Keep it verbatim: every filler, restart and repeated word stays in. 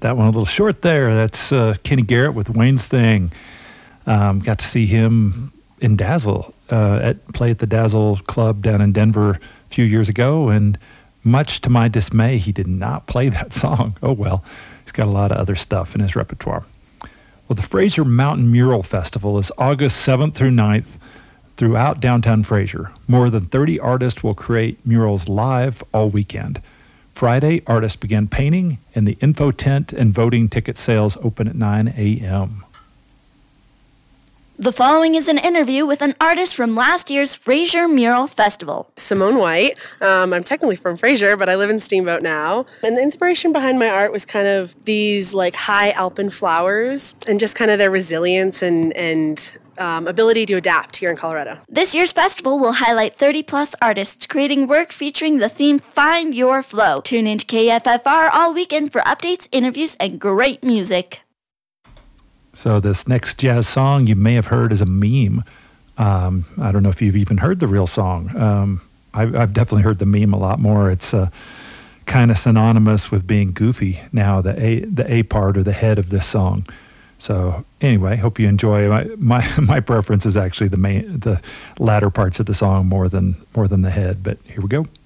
that one a little short there. That's uh, Kenny Garrett with Wayne's Thing. Um, got to see him in Dazzle, uh, at play at the Dazzle Club down in Denver a few years ago, and much to my dismay, he did not play that song. Oh well, he's got a lot of other stuff in his repertoire. Well, the Fraser Mountain Mural Festival is August seventh through ninth throughout downtown Fraser. More than thirty artists will create murals live all weekend. Friday, artists begin painting, and the info tent and voting ticket sales open at nine a.m. The following is an interview with an artist from last year's Fraser Mural Festival. Simone White. Um, I'm technically from Fraser, but I live in Steamboat now. And the inspiration behind my art was kind of these like high alpine flowers and just kind of their resilience and, and um, ability to adapt here in Colorado. This year's festival will highlight thirty plus artists creating work featuring the theme Find Your Flow. Tune into K F F R all weekend for updates, interviews, and great music. So this next jazz song you may have heard as a meme. Um, I don't know if you've even heard the real song. Um, I've, I've definitely heard the meme a lot more. It's uh, kind of synonymous with being goofy now, the A, the A part or the head of this song. So anyway, hope you enjoy. My my, my preference is actually the main, the latter parts of the song more than more than the head. But here we go.